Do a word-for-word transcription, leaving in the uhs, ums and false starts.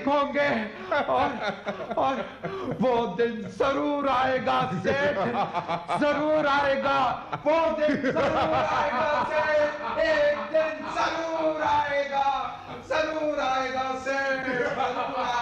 मालिक होंगे और और वो दिन जरूर आएगा सेठ, जरूर आएगा, वो दिन जरूर आएगा सेठ, एक दिन जरूर आएगा, जरूर आएगा सेठ, जरूर आएगा।